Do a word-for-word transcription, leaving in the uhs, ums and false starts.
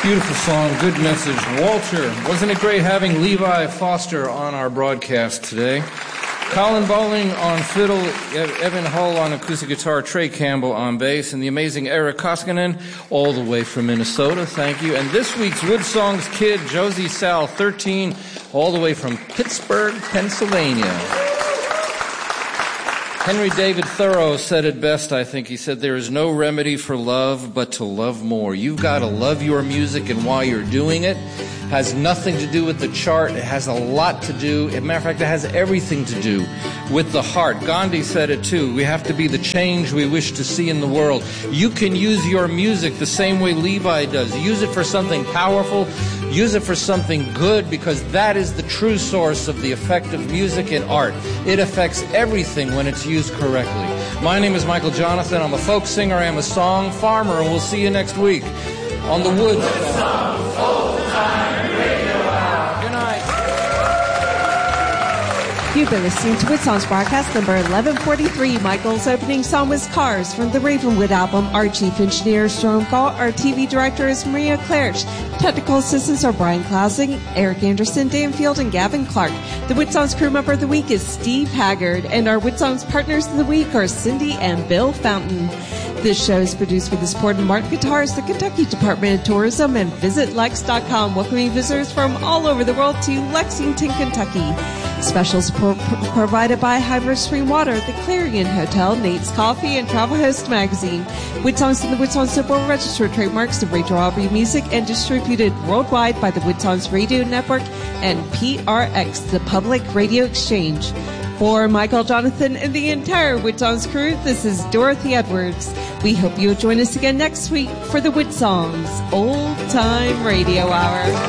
Beautiful song, good message. Walter, wasn't it great having Levi Foster on our broadcast today? Colin Bowling on fiddle, Evan Hull on acoustic guitar, Trey Campbell on bass, and the amazing Eric Koskinen all the way from Minnesota. Thank you. And this week's Wood Songs kid, Josie Sal, thirteen, all the way from Pittsburgh, Pennsylvania. Henry David Thoreau said it best, I think. He said, there is no remedy for love but to love more. You've got to love your music, and while you're doing it, has nothing to do with the chart. It has a lot to do. As a matter of fact, it has everything to do with the heart. Gandhi said it too. We have to be the change we wish to see in the world. You can use your music the same way Levi does. Use it for something powerful. Use it for something good, because that is the true source of the effect of music and art. It affects everything when it's used correctly. My name is Michael Jonathan. I'm a folk singer. I am a song farmer, and we'll see you next week on the Wood Songs Old Time Radio Hour. Good night. You've been listening to Wood Songs broadcast number eleven forty-three. Michael's opening song was Cars from the Ravenwood album. Our chief engineer is Jerome Gall. Our T V director is Maria Claridge. Technical assistants are Brian Klausing, Eric Anderson, Dan Field, and Gavin Clark. The Wood Songs crew member of the week is Steve Haggard, and our Wood Songs partners of the week are Cindy and Bill Fountain. This show is produced with the support of Martin Guitars, the Kentucky Department of Tourism, and Visit Lex dot com, welcoming visitors from all over the world to Lexington, Kentucky. Special support pr- provided by Hybrid Spring Water, the Clarion Hotel, Nate's Coffee, and Travel Host Magazine. Wood Songs and the Wood Songs Symbol registered trademarks of Rachel Aubrey Music and distributed worldwide by the Wood Songs Radio Network and P R X, the Public Radio Exchange. For Michael Jonathan and the entire Wood Songs crew, this is Dorothy Edwards. We hope you'll join us again next week for the Wood Songs Old Time Radio Hour.